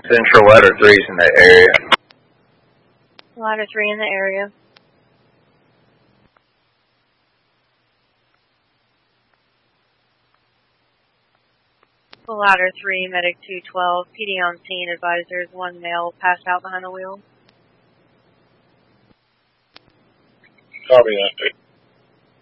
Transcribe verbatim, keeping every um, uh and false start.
Central Ladder three's in that area. Ladder three in the area. Ladder three, medic two twelve, P D on scene, advisors, one male passed out behind the wheel. Copy that.